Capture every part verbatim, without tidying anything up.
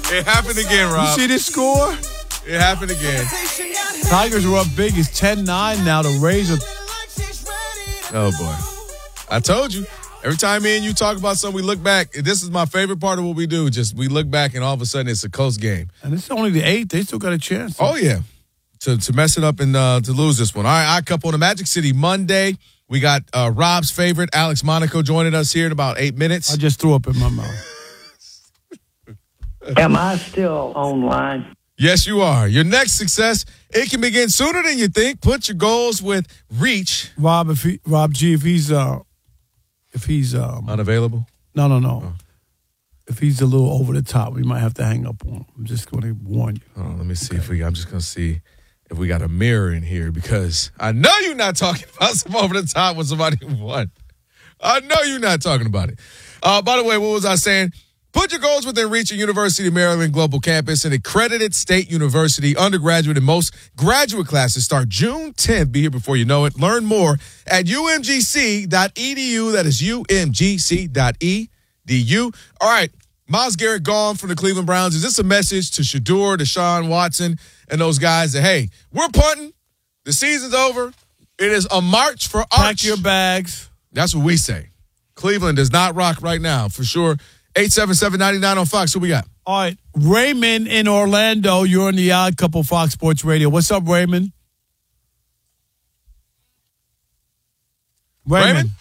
It happened again, Rob. You see this score? It happened again. Tigers are up big. It's ten nine now. The Rays are. Oh, boy. I told you. Every time me and you talk about something, we look back. This is my favorite part of what we do. Just we look back, and all of a sudden, it's a close game. And it's only the eighth. They still got a chance. Oh, yeah. To to mess it up and uh, to lose this one. All right, I Cup on the Magic City Monday. We got uh, Rob's favorite, Alex Monaco, joining us here in about eight minutes. I just threw up in my mouth. Am I still online? Yes, you are. Your next success, it can begin sooner than you think. Put your goals with Reach. Rob, if he, Rob G, if he's uh, if he's um, unavailable. No, no, no. Oh. If he's a little over the top, we might have to hang up on him. I'm just going to warn you. Oh, let me see okay. if we. I'm just going to see if we got a mirror in here because I know you're not talking about some over the top with somebody who won. I know you're not talking about it. Uh, by the way, what was I saying? Put your goals within reach at University of Maryland Global Campus, an accredited state university. Undergraduate and most graduate classes start June tenth. Be here before you know it. Learn more at U M G C dot E D U. That is U M G C dot E D U. All right, Myles Garrett gone from the Cleveland Browns. Is this a message to Shedeur, Deshaun Watson, and those guys that, hey, we're punting. The season's over. It is a march for Arch. Pack your bags. That's what we say. Cleveland does not rock right now, for sure. eight seven seven, nine nine on Fox. Who we got? All right. Raymond in Orlando. You're on the Odd Couple Fox Sports Radio. What's up, Raymond? Raymond. Raymond?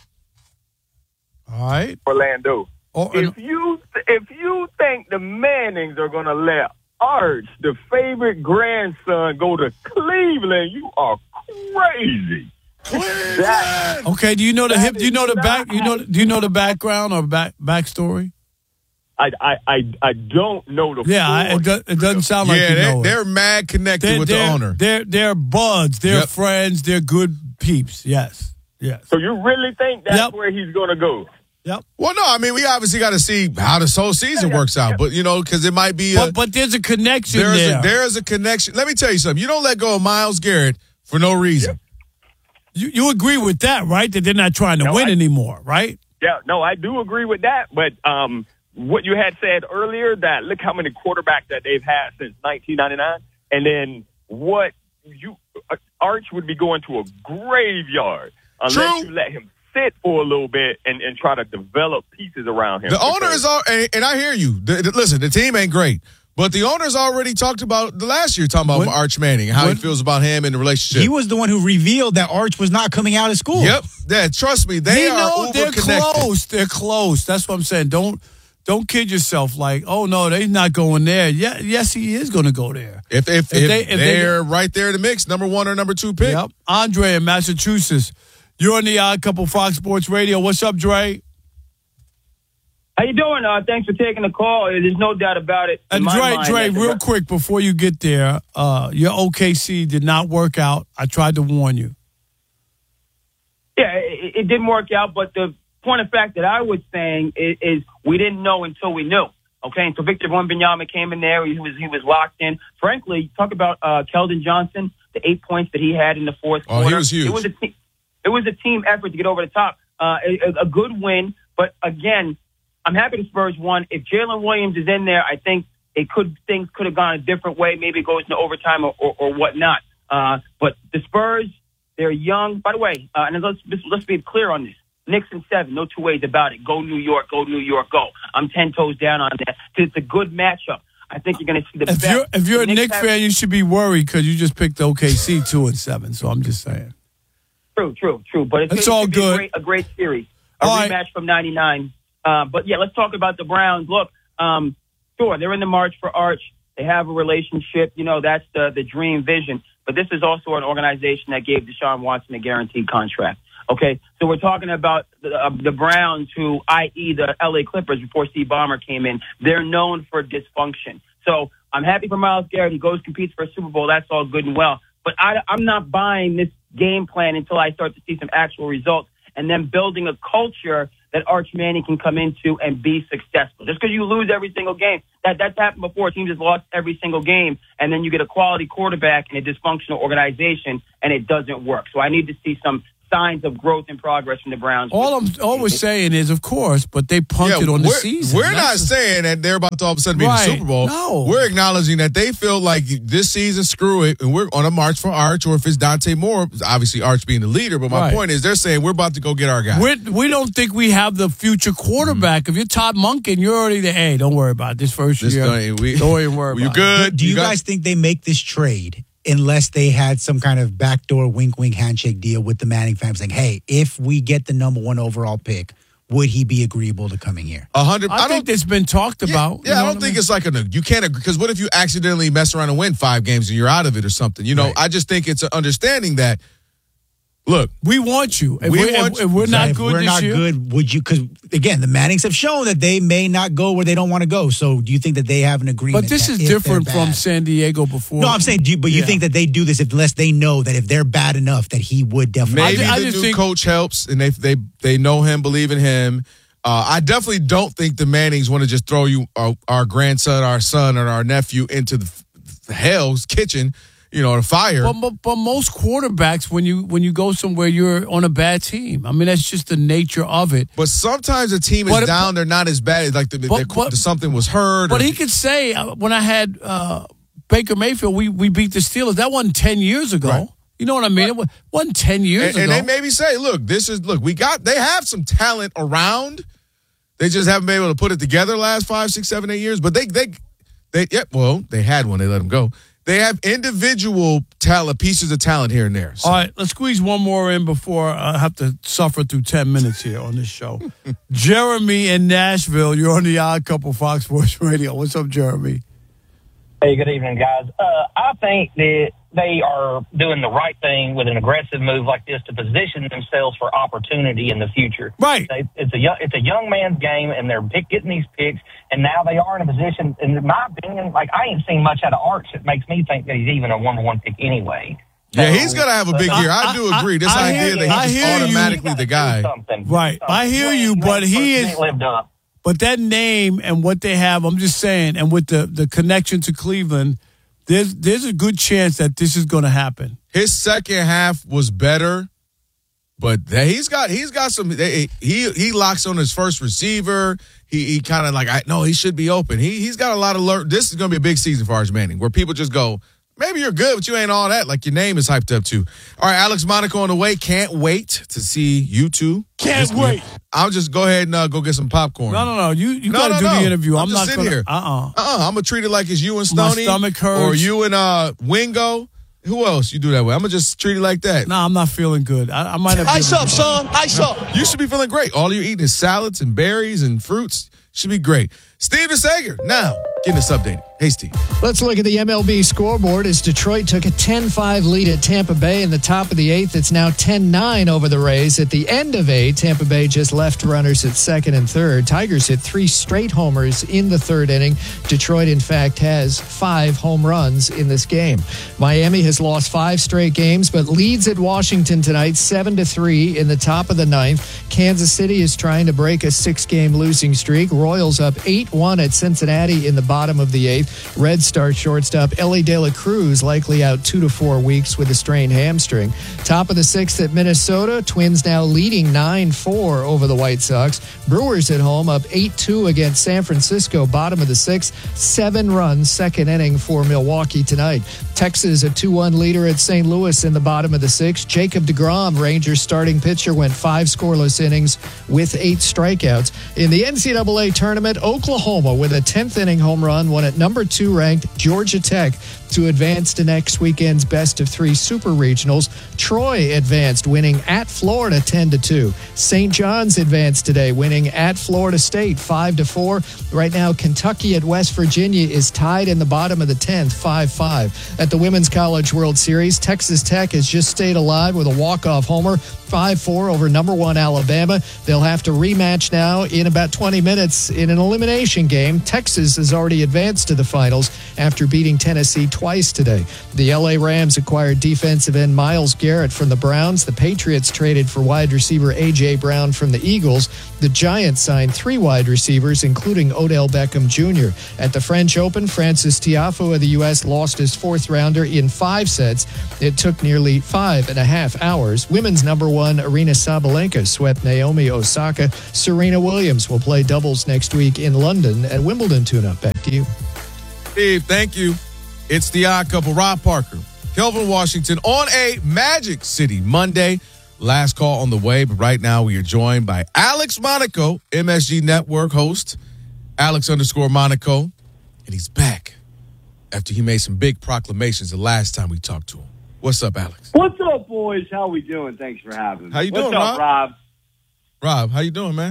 All right. Orlando. Oh, if you if you think the Mannings are going to let Arch, the favorite grandson, go to Cleveland, you are crazy. That, okay. Do you know the hip? Do you know the back? You know? Do you know the background or back backstory? I, I, I, I don't know the yeah, I, it, do, it doesn't sound like yeah, you they're, know they're it. mad connected they're, with they're, the owner. They're they're buds. They're yep. friends. They're good peeps. Yes, yes. So you really think that's yep. where he's going to go? Yep. Well, no, I mean we obviously got to see how this whole season yeah, yeah, works out, yeah. but you know because it might be. A, but, but there's a connection there's there. A, there's a connection. Let me tell you something. You don't let go of Myles Garrett for no reason. Yeah. You you agree with that, right? That they're not trying to no, win I, anymore, right? Yeah, no, I do agree with that. But um, what you had said earlier, that look how many quarterbacks that they've had since nineteen ninety-nine, and then what you uh, Arch would be going to a graveyard unless True. you let him sit for a little bit and, and try to develop pieces around him. The owner is all, and, and I hear you. The, the, listen, the team ain't great. But the owner's already talked about the last year, talking about when, Arch Manning, how when, he feels about him and the relationship. He was the one who revealed that Arch was not coming out of school. Yep. Yeah, trust me, they he are know uber they're connected. close. They're close. That's what I'm saying. Don't don't kid yourself like, oh, no, they're not going there. Yeah, yes, he is going to go there. If, if, if, if, they, if they're they, right there in the mix, number one or number two pick. Yep. Andre in Massachusetts. You're on the Odd Couple Fox Sports Radio. What's up, Dre? How you doing? Uh, thanks for taking the call. There's no doubt about it. And Dre, mind, Dre, real right. quick before you get there, uh, your O K C did not work out. I tried to warn you. Yeah, it, it didn't work out, but the point of fact that I was saying is, is we didn't know until we knew. Okay, and so Victor Wembanyama came in there. He was he was locked in. Frankly, talk about uh, Keldon Johnson, the eight points that he had in the fourth oh, quarter. He was huge. It was a te- it was a team effort to get over the top. Uh, a, a good win, but again, I'm happy the Spurs won. If Jalen Williams is in there, I think it could things could have gone a different way. Maybe it goes into overtime or, or, or whatnot. Uh, but the Spurs, they're young. By the way, uh, and let's let's be clear on this. Knicks and seven, no two ways about it. Go New York, go New York, go. I'm ten toes down on that. It's a good matchup. I think you're going to see the if best. You're, if you're a Knicks have, fan, you should be worried because you just picked O K C two and seven. So I'm just saying. True, true, true. But it's, it's it all be good. A great, a great series. A all rematch right. from ninety-nine. Uh, but, yeah, let's talk about the Browns. Look, um, sure, they're in the march for Arch. They have a relationship. You know, that's the, the dream vision. But this is also an organization that gave Deshaun Watson a guaranteed contract. Okay, so we're talking about the, uh, the Browns, who, that is the L A Clippers, before Steve Ballmer came in. They're known for dysfunction. So I'm happy for Myles Garrett. He goes, competes for a Super Bowl. That's all good and well. But I, I'm not buying this game plan until I start to see some actual results and then building a culture that Arch Manning can come into and be successful. Just because you lose every single game, that that's happened before. Teams have lost every single game, and then you get a quality quarterback in a dysfunctional organization, and it doesn't work. So I need to see some signs of growth and progress from the Browns. All I'm all we're saying is, of course, but they punted Yeah, on the we're, season. We're That's not a- saying that they're about to all of a sudden be in Right. the Super Bowl. No. We're acknowledging that they feel like this season, screw it, and we're on a march for Arch, or if it's Dante Moore, obviously Arch being the leader. But my Right. point is, they're saying we're about to go get our guy. We're, we don't think we have the future quarterback. Mm-hmm. If you're Todd Monken, you're already there. Hey, don't worry about it. This first This year. done- we- don't even worry you about good? it. Do you, got- guys think they make this trade unless they had some kind of backdoor wink wink handshake deal with the Manning family saying, hey, if we get the number one overall pick, would he be agreeable to coming here? A hundred. I, I, think don't. that's been talked Yeah, about. yeah, I don't think it's like a you can't because what if you accidentally mess around and win five games and you're out of it or something? You know, Right. I just think it's an understanding that look, we want you. If We we want if, if we're you. not if good we're this not year, good, would you? Because again, the Mannings have shown that they may not go where they don't want to go. So, do you think that they have an agreement? but this that is if they're different from bad- San Diego before. No, I'm saying, do you, but you Yeah. think that they do this if, unless they know that if they're bad enough that he would definitely. maybe I the just new think- coach helps and they they they know him, believe in him. Uh, I definitely don't think the Mannings want to just throw you our, our grandson, our son, or our nephew into the, the hell's kitchen, you know, the fire. But, but, but most quarterbacks, when you when you go somewhere, you're on a bad team. I mean, that's just the nature of it. But sometimes a team is But- down; they're not as bad. Like the, But- the- but- something was heard. But or- he could say, uh, when I had uh, Baker Mayfield, we, we beat the Steelers. That wasn't ten years ago. Right. You know what I mean? It wa- wasn't ten years and, and ago. they maybe say, "Look, this is look. We got. They have some talent around. They just haven't been able to put it together the last five, six, seven, eight years. But they, they, they. Yeah, well, they had one. They let them go. They have individual talent, pieces of talent here and there. So. All right, let's squeeze one more in before I have to suffer through ten minutes here on this show. Jeremy in Nashville, you're on the Odd Couple Fox Sports Radio. What's up, Jeremy? Hey, good evening, guys. Uh, I think that they are doing the right thing with an aggressive move like this to position themselves for opportunity in the future. Right. They, it's a young, it's a young man's game, and they're pick, getting these picks, and now they are in a position. In my opinion, like I ain't seen much out of Arch that makes me think that he's even a number one pick anyway. Yeah, So, he's gonna have a big uh, year. I do I- agree. This I idea hear- that I he's hear just you. automatically the guy. Right. I hear you, but he is- ain't lived up. But that name and what they have, I'm just saying, and with the, the connection to Cleveland, there's there's a good chance that this is going to happen. His second half was better, but they- he's got he's got some. They, he he locks on his first receiver. He he kind of like I no, he should be open. He he's got a lot of learn. This is going to be a big season for Arch Manning, where people just go, maybe you're good, but you ain't all that. Like your name is hyped up too. All right, Alex Monaco on the way. Can't wait to see you two. Can't This- wait. I'll just go ahead and uh, go get some popcorn. No, no, no. You you No, got to no, do no. the interview. I'm I'm, just not sitting going here. to. Uh-uh. Uh-uh, I'm gonna treat it like it's you and My Stoney, stomach hurts. or you and uh Wingo. Who else you do that with? I'm gonna just treat it like that. No, I'm not feeling good. I, I might have. Ice up, son. Ice up. You should be feeling great. All you're eating is salads and berries and fruits. Should be great. Steve DeSager, now getting us updated. Hey, Steve. Let's look at the M L B scoreboard as Detroit took a ten five lead at Tampa Bay in the top of the eighth. It's now ten nine over the Rays. At the end of eight, Tampa Bay just left runners at second and third. Tigers hit three straight homers in the third inning. Detroit, in fact, has five home runs in this game. Miami has lost five straight games, but leads at Washington tonight seven to three in the top of the ninth. Kansas City is trying to break a six-game losing streak. Royals up eight one at Cincinnati in the bottom of the eighth. Red Star shortstop Ellie De La Cruz likely out two to four weeks with a strained hamstring. Top of the sixth at Minnesota. Twins now leading nine four over the White Sox. Brewers at home up eight two against San Francisco. Bottom of the sixth. Seven runs second inning for Milwaukee tonight. Texas a two one leader at Saint Louis in the bottom of the sixth. Jacob deGrom, Rangers starting pitcher, went five scoreless innings with eight strikeouts. In the N C double A tournament, Oklahoma with a tenth inning home run won at number two ranked Georgia Tech to advance to next weekend's best of three super regionals. Troy advanced, winning at Florida ten to two. Saint John's advanced today, winning at Florida State five to four. Right now, Kentucky at West Virginia is tied in the bottom of the tenth, five five. At the Women's College World Series, Texas Tech has just stayed alive with a walk-off homer, five four over number one Alabama. They'll have to rematch now in about twenty minutes in an elimination game. Texas has already advanced to the finals after beating Tennessee twice today. The L A Rams acquired defensive end Myles Garrett from the Browns. The Patriots traded for wide receiver A J. Brown from the Eagles. The Giants signed three wide receivers, including Odell Beckham Junior At the French Open, Francis Tiafoe of the U S lost his fourth rounder in five sets. It took nearly five and a half hours. Women's number one, Aryna Sabalenka, swept Naomi Osaka. Serena Williams will play doubles next week in London at Wimbledon tune-up. Back to you. Steve, thank you. It's the Odd Couple. Rob Parker, Kelvin Washington on a Magic City Monday. Last call on the way, but right now we are joined by Alex Monaco, M S G Network host, Alex underscore Monaco, and he's back after he made some big proclamations the last time we talked to him. What's up, Alex? What's up, boys? How we doing? Thanks for having me. How you What's doing, up, Rob? Rob? Rob, how you doing, man?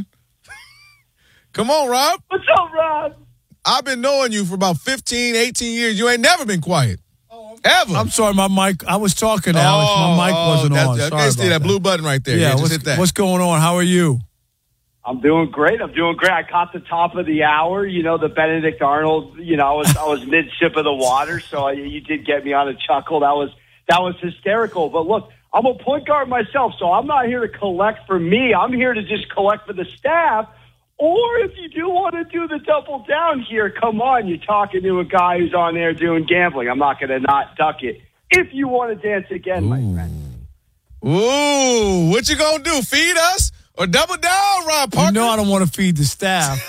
Come on, Rob. What's up, Rob? I've been knowing you for about fifteen, eighteen years. You ain't never been quiet. Ever. I'm sorry, my mic. I was talking, Alex. My mic oh, wasn't that, on. that, Sorry see about that that. blue button right there. Yeah, Yeah, just what's, hit that. what's going on? How are you? I'm doing great. I'm doing great. I caught the top of the hour. You know, the Benedict Arnold. You know, I was I was mid sip of the water, so I, you did get me on a chuckle. That was that was hysterical. But look, I'm a point guard myself, so I'm not here to collect for me. I'm here to just collect for the staff. Or if you do want to do the double down here, come on, you're talking to a guy who's on there doing gambling. I'm not going to not duck it. If you want to dance again, Ooh. my friend. Ooh, what you gonna do? Feed us or double down, Rob Parker? You know I don't want to feed the staff.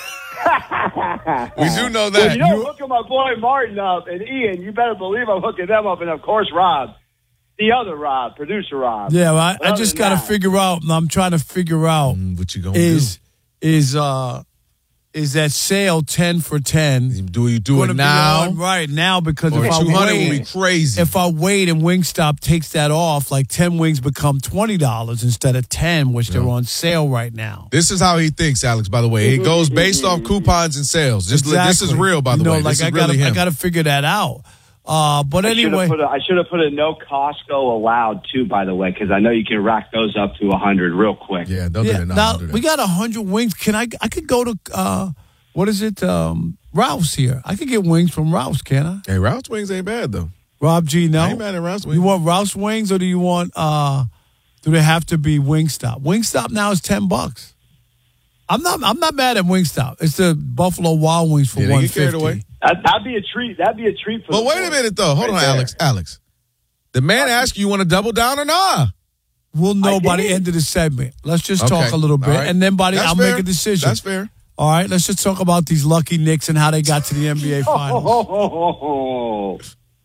We do know Well, that. you know, I'm hooking my boy Martin up, and Ian, you better believe I'm hooking them up, and of course Rob, the other Rob, producer Rob. Yeah, well, I, But I other just than got to that- figure out, and I'm trying to figure out, Mm, what you gonna is do? is uh is that sale ten for ten? Do you do gonna it be now? on right now, because Or if I two hundred wait, would be crazy. if I wait and Wingstop takes that off, like ten wings become twenty dollars instead of ten, which they're Yeah. on sale right now. This is how he thinks, Alex, by the way. It goes based off coupons and sales. Just li- This is Exactly. real, by the you know, way. Like This I is gotta, really him. I got to figure that out. Uh, but I should anyway, have put a, I should have put a no Costco allowed too, by the way, because I know you can rack those up to a hundred real quick. yeah, don't yeah, do that. No, now don't do that. we got a hundred wings. Can I? I could go to uh, what is it? Um, Ralph's here. I could get wings from Ralph's, can I? Hey, Ralph's wings ain't bad, though. Rob G, no. I ain't mad at Ralph's wings. You want Ralph's wings, or do you want? Uh, do they have to be Wingstop? Wingstop now is ten bucks. I'm not. I'm not mad at Wingstop. It's the Buffalo Wild Wings for Yeah, they one get carried fifty. away. That, that'd be a treat. That'd be a treat for. But the wait a boys. minute, though. Hold Right on, there. Alex. Alex. The man asked you, you want to double down or not? We'll know I by the did. end of the segment. Let's just Okay. talk a little bit, All right. and then by the That's I'll fair. make a decision. That's fair. All right. Let's just talk about these lucky Knicks and how they got to the N B A Finals. Oh,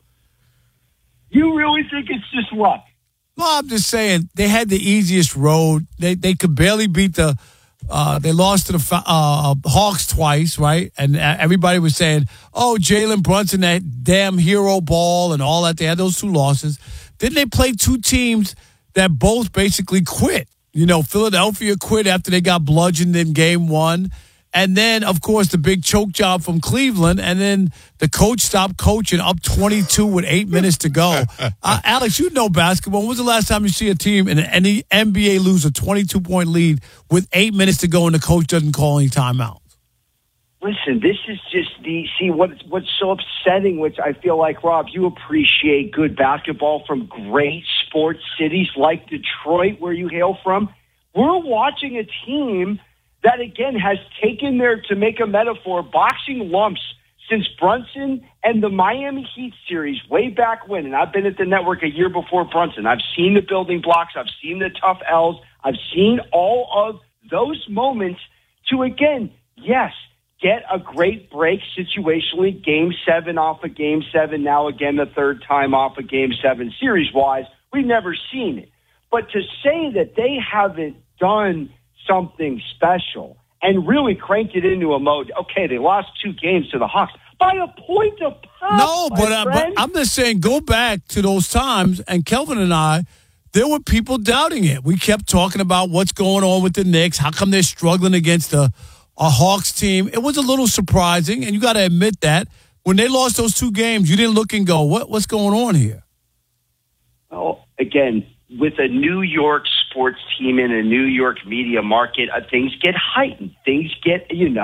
you really think it's just luck? No, I'm just saying they had the easiest road. They they could barely beat the. Uh, they lost to the Fa- uh, Hawks twice, right? And uh, everybody was saying, "Oh, Jalen Brunson, that damn hero ball, and all that." They had those two losses. Then they played two teams that both basically quit. You know, Philadelphia quit after they got bludgeoned in Game One. And then, of course, the big choke job from Cleveland. And then the coach stopped coaching up twenty-two with eight minutes to go. Uh, Alex, you know basketball. When was the last time you see a team in any N B A lose a twenty-two point lead with eight minutes to go and the coach doesn't call any timeouts? Listen, this is just the see what's what's so upsetting, which I feel like, Rob, you appreciate good basketball from great sports cities like Detroit, where you hail from. We're watching a team that, again, has taken their, to make a metaphor, boxing lumps since Brunson and the Miami Heat series way back when. And I've been at the network a year before Brunson. I've seen the building blocks. I've seen the tough L's. I've seen all of those moments to, again, yes, get a great break situationally. Game seven off of game seven. Now, again, the third time off of game seven series-wise. We've never seen it. But to say that they haven't done something special and really cranked it into a mode. Okay, they lost two games to the Hawks by a point of pop. No, my but, uh, but friend. I'm just saying, go back to those times, and Kelvin and I, there were people doubting it. We kept talking about what's going on with the Knicks. How come they're struggling against a, a Hawks team? It was a little surprising, and you got to admit that. When they lost those two games, you didn't look and go, what, what's going on here? Well, again, with a New York sports team in a New York media market, uh, things get heightened. Things get, you know,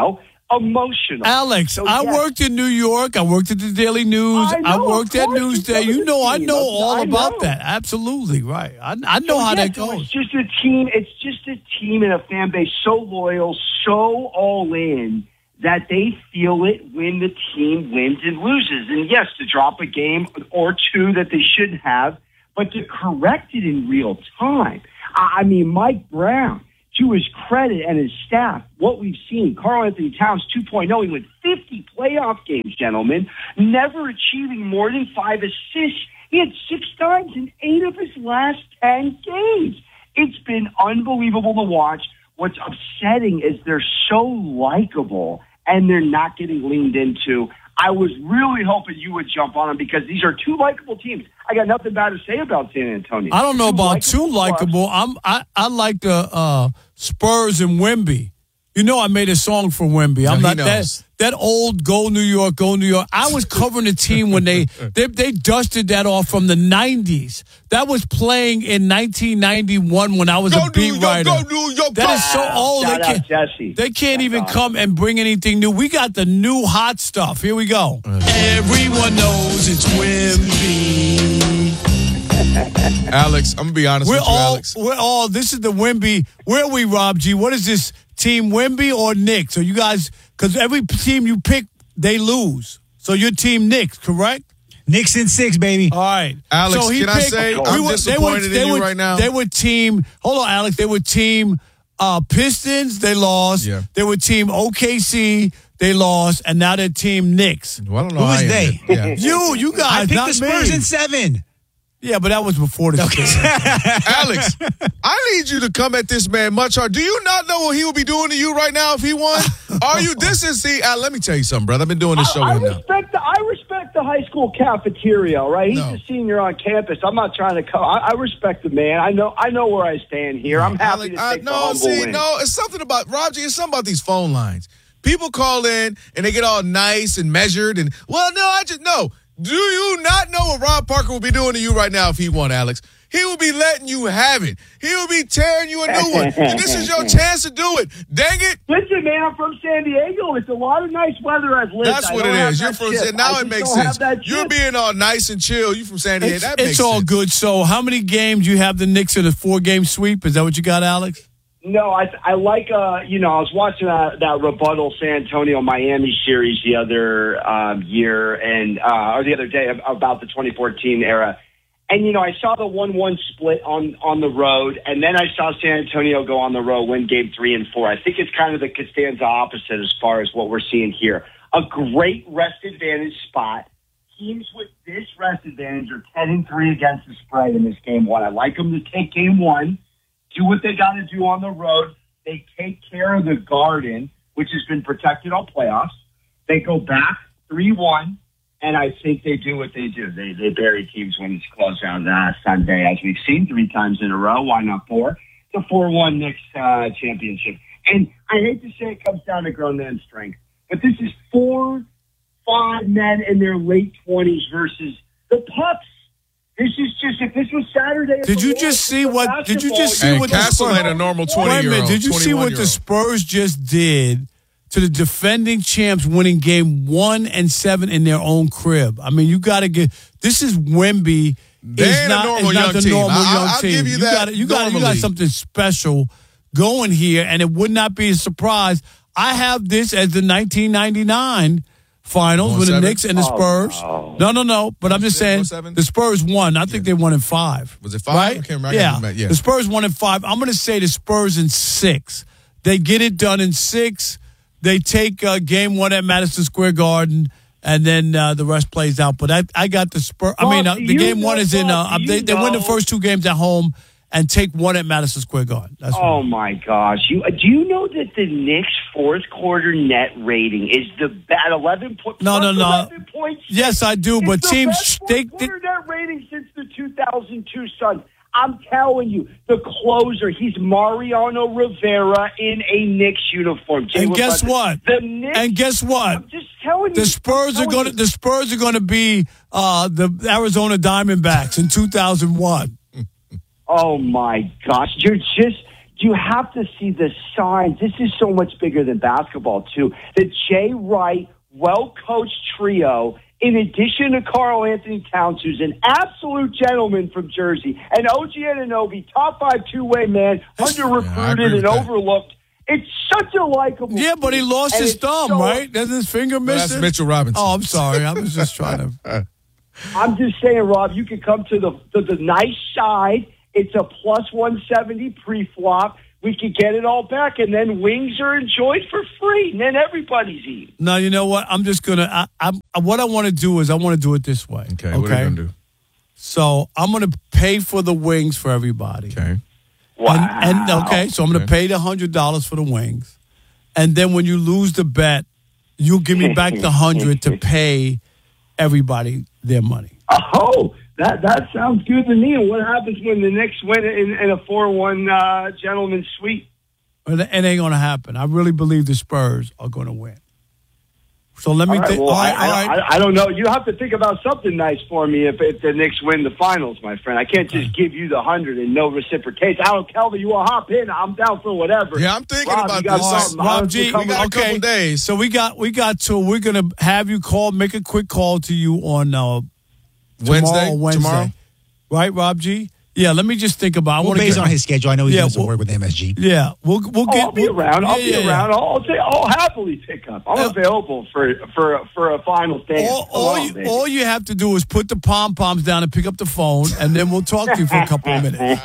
emotional. Alex, So, I yes. worked in New York. I worked at the Daily News. I I, know, worked of at course, Newsday. you You know, I team. know all I about know. that. Absolutely, right. I, I know So, how yeah, that so goes. It's just a team. It's just a team and a fan base so loyal, so all in that they feel it when the team wins and loses. And yes, to drop a game or two that they shouldn't have, but to correct it in real time. I I mean, Mike Brown, to his credit and his staff, what we've seen, Karl Anthony Towns two point oh, he went fifty playoff games, gentlemen, never achieving more than five assists. He had six times in eight of his last ten games. It's been unbelievable to watch. What's upsetting is they're so likable and they're not getting leaned into. I was really hoping you would jump on them because these are two likable teams. I got nothing bad to say about San Antonio. I don't know Two about too likable likable. I'm I, I like the uh, Spurs and Wemby. You know, I made a song for Wemby. I'm No, he not that knows. that old go New York, go New York. I was covering the team when they, they they dusted that off from the nineties. That was playing in nineteen ninety-one when I was Go a beat New York, writer. go New York, That go. is so old. Shout they out can't, Jesse. they can't That's even awesome. come and bring anything new. We got the new hot stuff. Here we go. Everyone knows it's Wemby. Alex, I'm gonna be honest We're with you, all, Alex. we're all, this is the Wemby. Where are we, Rob G? What is this, Team Wemby or Knicks? So you guys, because every team you pick, they lose. So you're Team Knicks, correct? Knicks in six, baby. All right. Alex, so he can I picked- say we I'm were- disappointed they in were, they you were, right now? They were team, hold on, Alex. They were team uh, Pistons, they lost. Yeah. They were team O K C, they lost. And now they're team Knicks. Well, I don't know Who how is I they? ended. Yeah. You, you I guys, picked not the Spurs me. in seven. Yeah, but that was before the Spurs. Alex, I need you to come at this man much harder. Do you not know what he would be doing to you right now if he won? Are you? This is see. Al, let me tell you something, brother. I've been doing this show I, I with him now. respect the I respect the high school cafeteria, all right? He's No. a senior on campus. I'm not trying to come. I, I respect the man. I know I know where I stand here. I'm happy Alex, to I- take the no, humble see, win. no, it's something about Roger. It's something about these phone lines. People call in and they get all nice and measured, and well, no, I just no. Do you not know what Rob Parker would be doing to you right now if he won, Alex? He would be letting you have it. He would be tearing you a new one. And this is your chance to do it. Dang it. Listen, man, I'm from San Diego. It's a lot of nice weather I've lived. That's I what don't it have is. You're that from chip. now I it just makes don't have sense. that You're chip. being all nice and chill. You from San Diego. It's, That makes it's all sense. good. So, how many games you have the Knicks in a four-game sweep? Is that what you got, Alex? No, I I like uh you know I was watching that, that rebuttal San Antonio Miami series the other um, year and uh, or the other day about the twenty fourteen era, and you know I saw the one one split on on the road, and then I saw San Antonio go on the road, win game three and four. I think it's kind of the Costanza opposite as far as what we're seeing here. A great rest advantage spot. Teams with this rest advantage are ten and three against the spread in this game one. I like them to take game one. Do what they got to do on the road. They take care of the Garden, which has been protected all playoffs. They go back three one, and I think they do what they do. They they bury teams when it's close on uh, Sunday, as we've seen three times in a row. Why not four? It's a four one Knicks uh, championship. And I hate to say it comes down to grown man strength, but this is four, five men in their late twenties versus the pups. This is just, if this was Saturday. Did you just see what? Did you just see Hey, what the Castle Spurs? ain't a normal Wait a minute. twenty-year-old. Did you see what the Spurs just did to the defending champs, winning game one and seven in their own crib? I mean, you got to get. This is Wemby. They Is ain't a not, normal is not young the team. normal I- young I'll team. give you that got you got you got normally. something special going here, and it would not be a surprise. I have this as the nineteen ninety-nine finals Going with the seven? Knicks and the Oh, Spurs. no. No, no, no. But I'm just Six, saying going seven? the Spurs won. I think they won in five. Was it five? Right? I can't remember. I Yeah. can't remember. Yeah. The Spurs won in five. I'm going to say the Spurs in six. They get it done in six. They take uh, game one at Madison Square Garden, and then uh, the rest plays out. But I, I got the Spurs. I Bob, mean, uh, do the you game know- one is in. Uh, Bob, do they you they win the know- first two games at home and take one at Madison Square Garden. That's what Oh my gosh! You do you know that the Knicks' fourth quarter net rating is the at eleven point? No, no, no. eleven points. Yes, I do. It's But the teams, best they, fourth they quarter net rating since the two thousand two Suns. I'm telling you, the closer, he's Mariano Rivera in a Knicks uniform. and Jalen guess Brunson. what? The Knicks. And guess what? I'm just telling you. The Spurs I'm are going to telling the Spurs are going to be uh, the Arizona Diamondbacks in two thousand one. you. Oh my gosh! You're just you have to see the signs. This is so much bigger than basketball, too. The Jay Wright, well-coached trio, in addition to Karl Anthony Towns, who's an absolute gentleman from Jersey, and O G Anunoby, top five two-way man, under-recruited and overlooked. It's such a likable Yeah, but he lost and his it's thumb, so- right? Doesn't his finger miss That's it? Mitchell Robinson. Oh, I'm sorry. I was just trying to. I'm just saying, Rob, you could come to the to the nice side. It's a plus one seventy pre-flop. We could get it all back, and then wings are enjoyed for free, and then everybody's eating. No, you know what? I'm just gonna. I, I'm. What I want to do is I want to do it this way. Okay, what are you gonna do? So I'm gonna pay for the wings for everybody. Okay. Wow. And, and okay, so I'm gonna Okay. pay the hundred dollars for the wings, and then when you lose the bet, you give me back the hundred to pay everybody their money. Oh, that that sounds good to me. And what happens when the Knicks win in, in a four one uh, gentleman's sweep? It it ain't gonna happen. I really believe the Spurs are gonna win. So let me All right, think. well, all right, I, all I, right. I, I don't know. You have to think about something nice for me if, if the Knicks win the finals, my friend. I can't just give you the hundred and no reciprocation. I don't, Kelvin, you will hop in. I'm down for whatever. Yeah, I'm thinking Rob, about you got this. something? Rob How G, does it come we got a up? couple days. So we got we got to. We're gonna have you call, make a quick call to you on uh, tomorrow Wednesday? or Wednesday, Tomorrow? right, Rob G? Yeah, let me just think about. I Well, want to based get, on his schedule, I know he's Yeah, doing some well- work with M S G. Yeah, we'll we'll Oh, get. I'll be we'll- around. I'll yeah, be yeah, yeah. around. I'll, I'll, say, I'll happily pick up. I'm Uh, available for for for a final dance. All, Come all, on, you, baby. all you have to do is put the pom poms down and pick up the phone, and then we'll talk to you for a couple of minutes.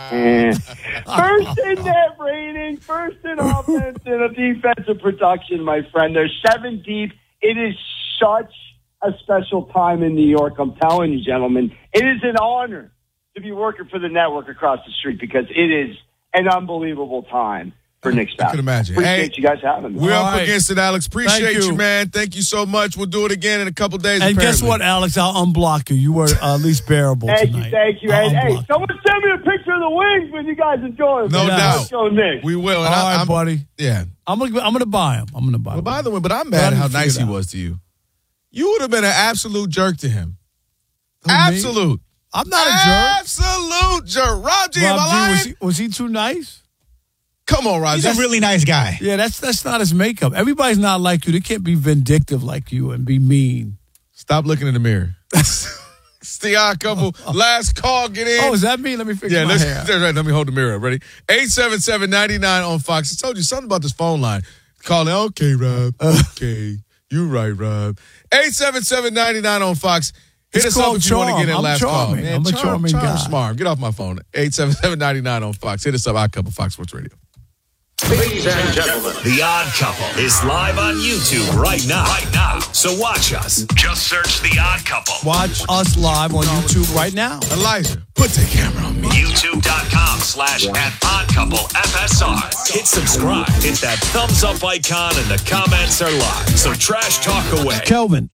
First in net rating, first in offense and a defensive production, my friend. There's seven deep. It is such a special time in New York. I'm telling you, gentlemen, it is an honor to be working for the network across the street because it is an unbelievable time for Knicks I basketball. can imagine. Appreciate Hey, you guys having me. We're All up right. against it, Alex. Appreciate Thank you. you. man. Thank you so much. We'll do it again in a couple days. And guess apparently. what, Alex? I'll unblock you. You were uh, at least bearable Thank tonight. you, thank you. I'll And hey, unblock someone send me a picture of the wings when you guys enjoy it. No man. doubt. Let's go, Knicks. We will. you. And All I, right, I'm, buddy. Yeah. I'm gonna I'm gonna buy him. I'm gonna buy Well, him. by the way, but I'm But I mad didn't how figure nice it he out. was to you. You would have been an absolute jerk to him. Who, me? Absolute. I'm not a jerk. Absolute jerk. Rob G, am I Rob G, lying? was he, was he too nice? Come on, Rob. He's That's- a really nice guy. Yeah, that's that's not his makeup. Everybody's not like you. They can't be vindictive like you and be mean. Stop looking in the mirror. It's the odd couple. Last call. Get in. Oh, is that me? Let me fix Yeah, my let's, hair. that's right. Let me hold the mirror up. Ready? eight seven seven, nine nine on Fox. I told you something about this phone line. Calling. Okay, Rob. Okay. You right, Rob. eight seven seven, nine nine on Fox. Hit It's us up called if you want to charm. get in I'm last call. charming. Man, I'm a charm, charming charm guy. Smart. Get off my phone. eight seven seven, nine nine on Fox. Hit us up. Odd Couple, Fox Sports Radio. Ladies and gentlemen, The Odd Couple is live on YouTube right now. Right now. So watch us. Just search The Odd Couple. Watch us live on YouTube right now. Elijah, put the camera on me. YouTube.com slash at Odd Couple F S R. Hit subscribe. Hit that thumbs up icon and the comments are live. So trash talk away. Kelvin.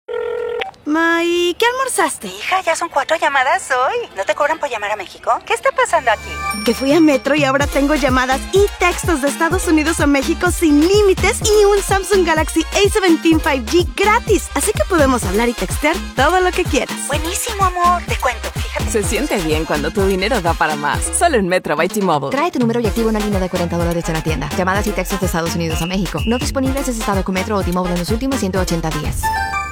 Ma, ¿y qué almorzaste? Hija, ya son cuatro llamadas hoy. ¿No te cobran por llamar a México? ¿Qué está pasando aquí? Que fui a Metro y ahora tengo llamadas y textos de Estados Unidos a México sin límites y un Samsung Galaxy A diecisiete cinco G gratis. Así que podemos hablar y textear todo lo que quieras. Buenísimo, amor. Te cuento, fíjate. Se siente bien cuando tu dinero da para más. Solo en Metro by T-Mobile. Trae tu número y activa una línea de cuarenta dólares en la tienda. Llamadas y textos de Estados Unidos a México. No disponibles en estado con Metro o T-Mobile en los últimos ciento ochenta días.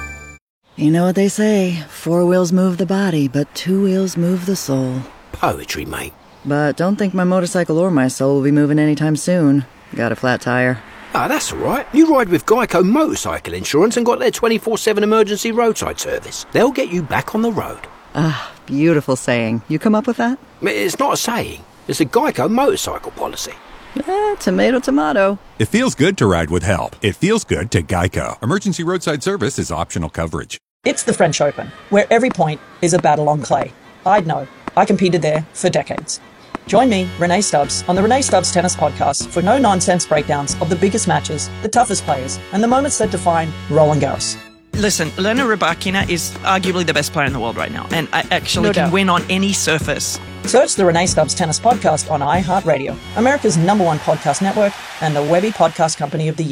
You know what they say, four wheels move the body, but two wheels move the soul. Poetry, mate. But don't think my motorcycle or my soul will be moving anytime soon. Got a flat tire. Ah, that's all right. You ride with Geico Motorcycle Insurance and got their twenty-four seven emergency roadside service. They'll get you back on the road. Ah, beautiful saying. You come up with that? It's not a saying. It's a Geico motorcycle policy. Eh, tomato, tomato. It feels good to ride with help. It feels good to Geico. Emergency roadside service is optional coverage. It's the French Open, where every point is a battle on clay. I'd know. I competed there for decades. Join me, Renee Stubbs, on the Renee Stubbs Tennis Podcast for no-nonsense breakdowns of the biggest matches, the toughest players, and the moments that define Roland Garros. Listen, Elena Rybakina is arguably the best player in the world right now, and I actually No can doubt. win on any surface. Search the Renee Stubbs Tennis Podcast on iHeartRadio, America's number one podcast network and the Webby Podcast Company of the Year.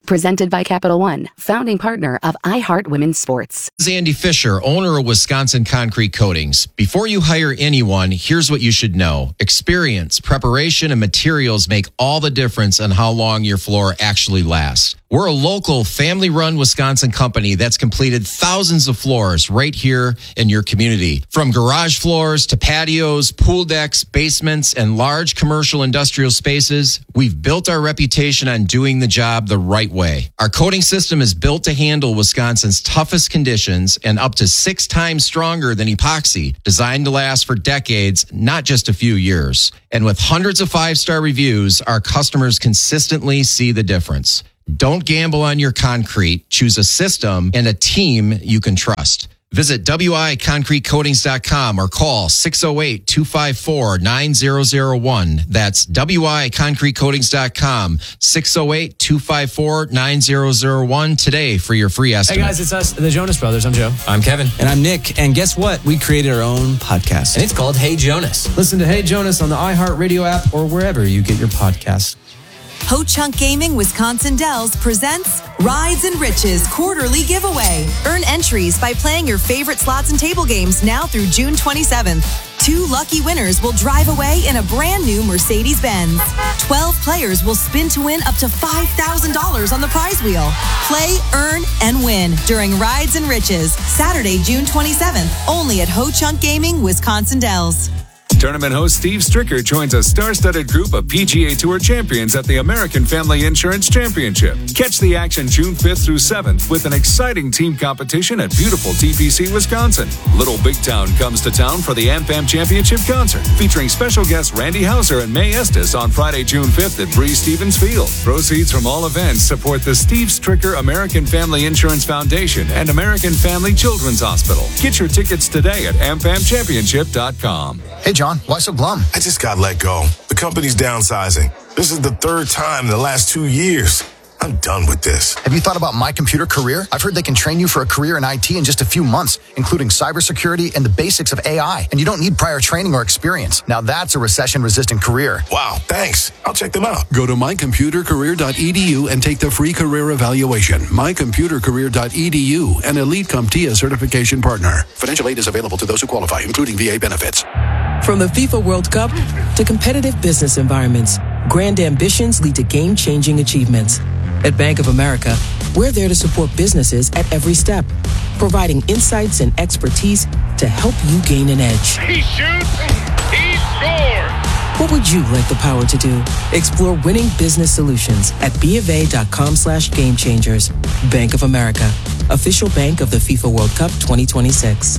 Presented by Capital One, founding partner of iHeart Women's Sports. This is Andy Fisher, owner of Wisconsin Concrete Coatings. Before you hire anyone, here's what you should know. Experience, preparation, and materials make all the difference on how long your floor actually lasts. We're a local, family-run Wisconsin company that's completed thousands of floors right here in your community. From garage floors to patios, pool decks, basements, and large commercial industrial spaces, we've built our reputation on doing the job the right way. Our coating system is built to handle Wisconsin's toughest conditions and up to six times stronger than epoxy, designed to last for decades, not just a few years. And with hundreds of five-star reviews, our customers consistently see the difference. Don't gamble on your concrete. Choose a system and a team you can trust. Visit W I concrete coatings dot com or call six oh eight, two five four, nine oh oh one. That's W I concrete coatings dot com, six oh eight, two five four, nine oh oh one today for your free estimate. Hey guys, it's us, the Jonas Brothers. I'm Joe. I'm Kevin. And I'm Nick. And guess what? We created our own podcast. And it's called Hey Jonas. Listen to Hey Jonas on the iHeartRadio app or wherever you get your podcasts. Ho Chunk Gaming Wisconsin Dells presents Rides and Riches Quarterly Giveaway. Earn entries by playing your favorite slots and table games now through June twenty-seventh. Two lucky winners will drive away in a brand new Mercedes-Benz. twelve players will spin to win up to five thousand dollars on the prize wheel. Play, earn, and win during Rides and Riches, Saturday, June twenty-seventh, only at Ho Chunk Gaming Wisconsin Dells. Tournament host Steve Stricker joins a star-studded group of P G A Tour champions at the American Family Insurance Championship. Catch the action June fifth through seventh with an exciting team competition at beautiful T P C, Wisconsin. Little Big Town comes to town for the AmFam Championship concert, featuring special guests Randy Hauser and Mae Estes on Friday, June fifth at Breeze Stevens Field. Proceeds from all events support the Steve Stricker American Family Insurance Foundation and American Family Children's Hospital. Get your tickets today at am fam championship dot com. Hey, John, why so glum? I just got let go. The company's downsizing. This is the third time in the last two years. I'm done with this. Have you thought about My Computer Career? I've heard they can train you for a career in I T in just a few months, including cybersecurity and the basics of A I. And you don't need prior training or experience. Now that's a recession-resistant career. Wow, thanks. I'll check them out. Go to my computer career dot e d u and take the free career evaluation. my computer career dot e d u, an Elite CompTIA certification partner. Financial aid is available to those who qualify, including V A benefits. From the FIFA World Cup to competitive business environments, grand ambitions lead to game-changing achievements. At Bank of America, we're there to support businesses at every step, providing insights and expertise to help you gain an edge. He shoots, he scores! What would you like the power to do? Explore winning business solutions at BofA.com slash game changers. Bank of America, official bank of the FIFA World Cup twenty twenty-six.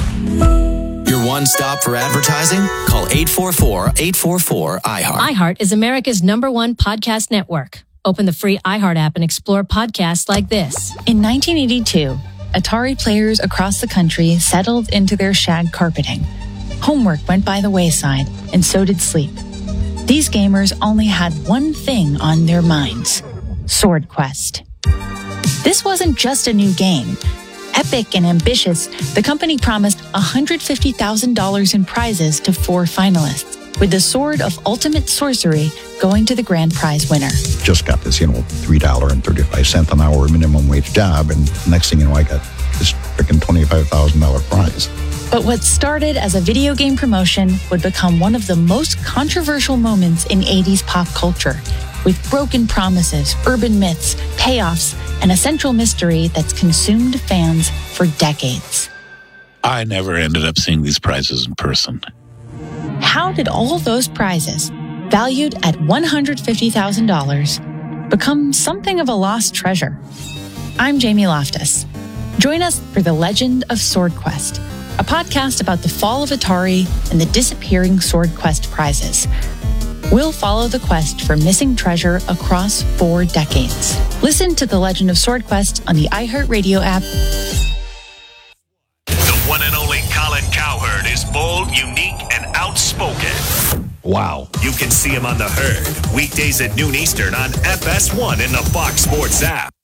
Your one stop for advertising? Call eight four four, eight four four, I heart. iHeart is America's number one podcast network. Open the free iHeart app and explore podcasts like this. In nineteen eighty-two, Atari players across the country settled into their shag carpeting. Homework went by the wayside, and so did sleep. These gamers only had one thing on their minds: Sword Quest. This wasn't just a new game. Epic and ambitious, the company promised one hundred fifty thousand dollars in prizes to four finalists, with the Sword of Ultimate Sorcery going to the grand prize winner. Just got this, you know, three dollars and thirty-five cents an hour minimum wage job, and next thing you know, I got this freaking twenty-five thousand dollars prize. But what started as a video game promotion would become one of the most controversial moments in eighties pop culture, with broken promises, urban myths, payoffs, and a central mystery that's consumed fans for decades. I never ended up seeing these prizes in person. How did all those prizes, valued at one hundred fifty thousand dollars, become something of a lost treasure? I'm Jamie Loftus. Join us for The Legend of Sword Quest, a podcast about the fall of Atari and the disappearing Sword Quest prizes. We'll follow the quest for missing treasure across four decades. Listen to The Legend of Sword Quest on the iHeartRadio app. The one and only Colin Cowherd is bold, unique, and outspoken. Wow. You can see him on The Herd, weekdays at noon Eastern on F S one in the Fox Sports app.